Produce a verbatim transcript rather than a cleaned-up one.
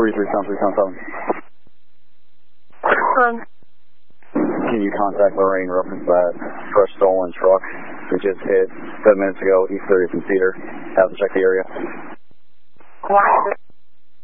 three three seven three seven seven. Um, Can you contact Lorraine reference that fresh stolen truck that just hit seven minutes ago, East thirtieth and Cedar? Have them check the area. why?